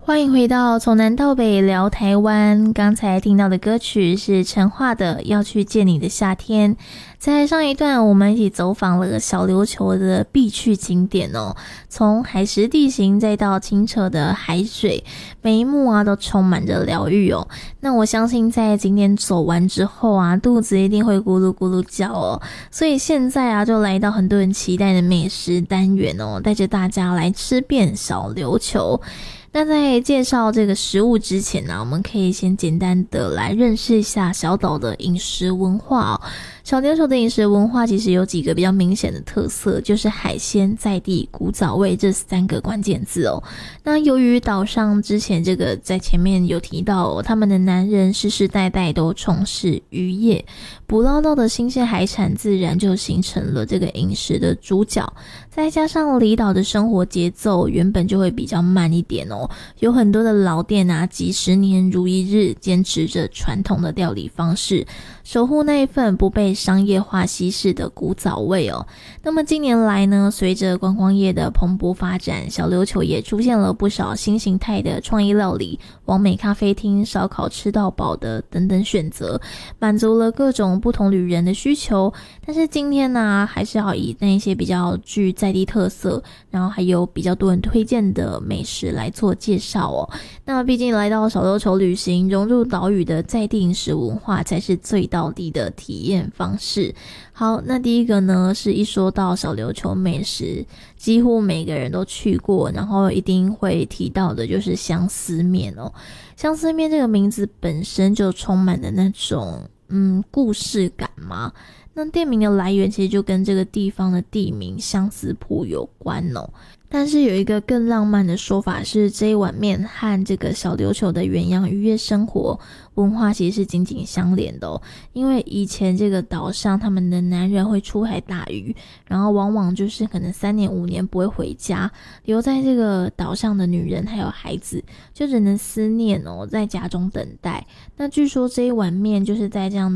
欢迎回到从南到北聊台湾。刚才听到的歌曲是陈化的《要去见你的夏天》。在上一段我们一起走访了小琉球的必去景点哦，从海蚀地形再到清澈的海水，每一幕都充满着疗愈哦。那我相信在景点走完之后肚子一定会咕噜咕噜叫哦。所以现在就来到很多人期待的美食单元哦，带着大家来吃遍小琉球。那在介绍这个食物之前我们可以先简单的来认识一下小岛的饮食文化哦。小琉球的饮食文化其实有几个比较明显的特色，就是海鲜、在地、古早味这3个关键字哦。那由于岛上之前这个在前面有提到他们的男人世世代代都从事渔业，捕捞到的新鲜海产自然就形成了这个饮食的主角。再加上离岛的生活节奏原本就会比较慢一点哦，有很多的老店几十年如一日坚持着传统的料理方式，守护那一份不被商业化稀释的古早味哦。那么近年来呢，随着观光业的蓬勃发展，小琉球也出现了不少新形态的创意料理、网美咖啡厅、烧烤吃到饱的等等选择，满足了各种不同旅人的需求。但是今天还是要以那些比较具在地特色，然后还有比较多人推荐的美食来做介绍哦。那毕竟来到小琉球旅行，融入岛屿的在地饮食文化才是最道地的体验方式。好，那第一个呢，是一说到小琉球美食，几乎每个人都去过，然后一定会提到的就是相思面哦。相思面这个名字本身就充满了那种故事感嘛。那店名的来源其实就跟这个地方的地名相思浦有关哦。但是有一个更浪漫的说法是，这一碗面和这个小琉球的远洋渔业生活文化其实是紧紧相连的哦。因为以前这个岛上他们的男人会出海打鱼，然后往往就是可能3年5年不会回家，留在这个岛上的女人还有孩子就只能思念在家中等待。那据说这一碗面就是在这样